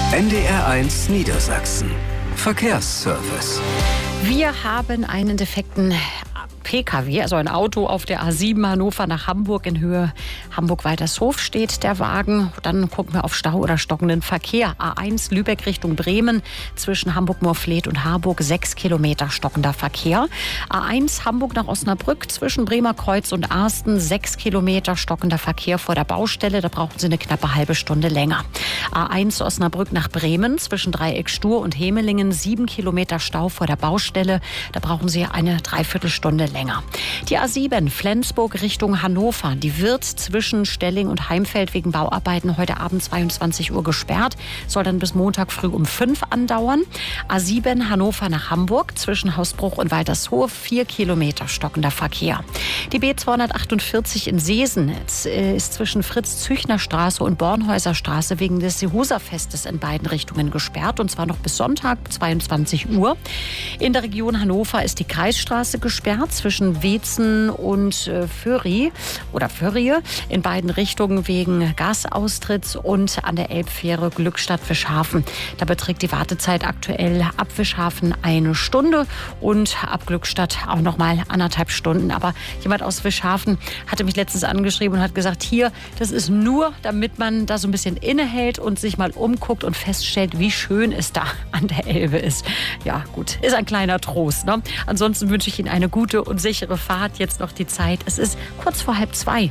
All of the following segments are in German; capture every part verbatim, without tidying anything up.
N D R eins Niedersachsen. Verkehrsservice. Wir haben einen defekten P K W, also ein Auto auf der A sieben Hannover nach Hamburg in Höhe Hamburg-Waltershof steht der Wagen. Dann gucken wir auf Stau oder stockenden Verkehr. A eins Lübeck Richtung Bremen zwischen Hamburg-Moorfleet und Harburg sechs Kilometer stockender Verkehr. A eins Hamburg nach Osnabrück zwischen Bremerkreuz und Arsten sechs Kilometer stockender Verkehr vor der Baustelle. Da brauchen Sie eine knappe halbe Stunde länger. A eins Osnabrück nach Bremen zwischen Dreieck Stur und Hemelingen sieben Kilometer Stau vor der Baustelle. Da brauchen Sie eine Dreiviertelstunde länger. Die A sieben Flensburg Richtung Hannover, die wird zwischen Stelling und Heimfeld wegen Bauarbeiten heute Abend zweiundzwanzig Uhr gesperrt, soll dann bis Montag früh um fünf andauern. A sieben Hannover nach Hamburg zwischen Hausbruch und Waltershof vier Kilometer stockender Verkehr. Die B zweihundertachtundvierzig in Seesen ist zwischen Fritz-Züchner-Straße und Bornhäuser Straße wegen des Sehusa-Festes in beiden Richtungen gesperrt, und zwar noch bis Sonntag zweiundzwanzig Uhr. In der Region Hannover ist die Kreisstraße gesperrt zwischen Weetzen und äh, Föhri oder Föhrie in beiden Richtungen wegen Gasaustritts, und an der Elbfähre Glückstadt-Wischhafen. Da beträgt die Wartezeit aktuell ab Wischhafen eine Stunde und ab Glückstadt auch noch mal anderthalb Stunden. Aber jemand aus Wischhafen hatte mich letztens angeschrieben und hat gesagt, hier, das ist nur, damit man da so ein bisschen innehält und sich mal umguckt und feststellt, wie schön es da an der Elbe ist. Ja, gut, ist ein kleiner Trost, ne? Ansonsten wünsche ich Ihnen eine gute und sichere Fahrt. Jetzt noch die Zeit. Es ist kurz vor halb zwei.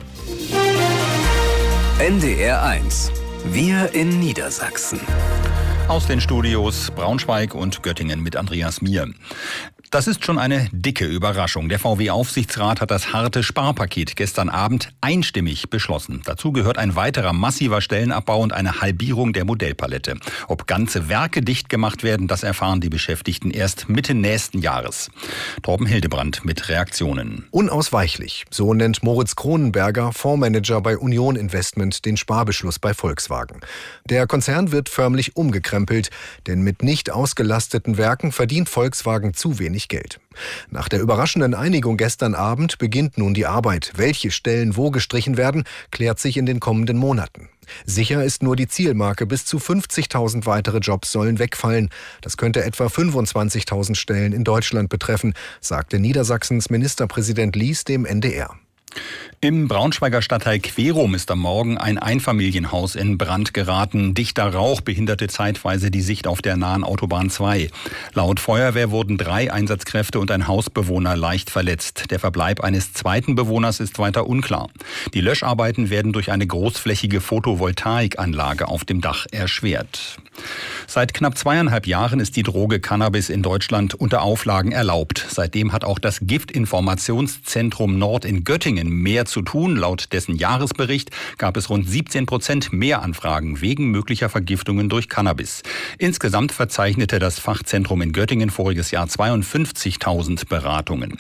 N D R eins. Wir in Niedersachsen. Aus den Studios Braunschweig und Göttingen mit Andreas Mier. Das ist schon eine dicke Überraschung. Der V W-Aufsichtsrat hat das harte Sparpaket gestern Abend einstimmig beschlossen. Dazu gehört ein weiterer massiver Stellenabbau und eine Halbierung der Modellpalette. Ob ganze Werke dicht gemacht werden, das erfahren die Beschäftigten erst Mitte nächsten Jahres. Torben Hildebrand mit Reaktionen. Unausweichlich, so nennt Moritz Kronenberger, Fondsmanager bei Union Investment, den Sparbeschluss bei Volkswagen. Der Konzern wird förmlich umgekrempelt, denn mit nicht ausgelasteten Werken verdient Volkswagen zu wenig Geld. Nach der überraschenden Einigung gestern Abend beginnt nun die Arbeit. Welche Stellen wo gestrichen werden, klärt sich in den kommenden Monaten. Sicher ist nur die Zielmarke, bis zu fünfzigtausend weitere Jobs sollen wegfallen. Das könnte etwa fünfundzwanzigtausend Stellen in Deutschland betreffen, sagte Niedersachsens Ministerpräsident Lies dem N D R. Im Braunschweiger Stadtteil Querum ist am Morgen ein Einfamilienhaus in Brand geraten. Dichter Rauch behinderte zeitweise die Sicht auf der nahen Autobahn zwei. Laut Feuerwehr wurden drei Einsatzkräfte und ein Hausbewohner leicht verletzt. Der Verbleib eines zweiten Bewohners ist weiter unklar. Die Löscharbeiten werden durch eine großflächige Photovoltaikanlage auf dem Dach erschwert. Seit knapp zweieinhalb Jahren ist die Droge Cannabis in Deutschland unter Auflagen erlaubt. Seitdem hat auch das Giftinformationszentrum Nord in Göttingen mehr zu tun. Laut dessen Jahresbericht gab es rund siebzehn Prozent mehr Anfragen wegen möglicher Vergiftungen durch Cannabis. Insgesamt verzeichnete das Fachzentrum in Göttingen voriges Jahr zweiundfünfzigtausend Beratungen.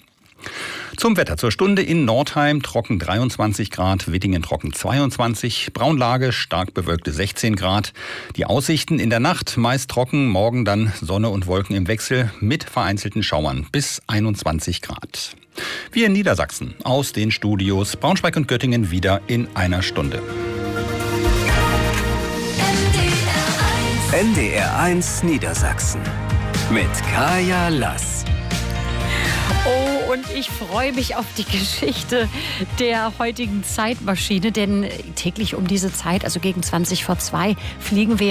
Zum Wetter zur Stunde: in Nordheim trocken dreiundzwanzig Grad, Wittingen trocken zweiundzwanzig, Braunlage stark bewölkte sechzehn Grad. Die Aussichten: in der Nacht meist trocken, morgen dann Sonne und Wolken im Wechsel mit vereinzelten Schauern bis einundzwanzig Grad. Wir in Niedersachsen aus den Studios Braunschweig und Göttingen wieder in einer Stunde. N D R eins Niedersachsen mit Kaya Lass. Oh, und ich freue mich auf die Geschichte der heutigen Zeitmaschine, denn täglich um diese Zeit, also gegen zwanzig vor zwei, fliegen wir